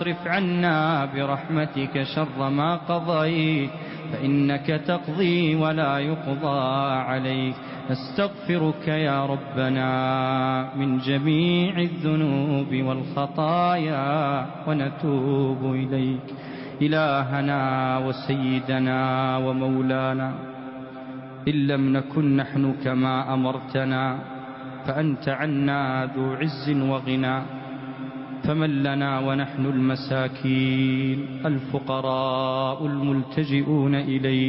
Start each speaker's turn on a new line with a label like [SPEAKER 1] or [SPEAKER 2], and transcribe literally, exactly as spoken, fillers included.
[SPEAKER 1] اصرف عنا برحمتك شر ما قضيت فإنك تقضي ولا يقضى عليك. نستغفرك يا ربنا من جميع الذنوب والخطايا ونتوب إليك. إلهنا وسيدنا ومولانا، إن لم نكن نحن كما أمرتنا فأنت عنا ذو عز وغنى، فمن لنا ونحن المساكين الفقراء الملتجئون إليك.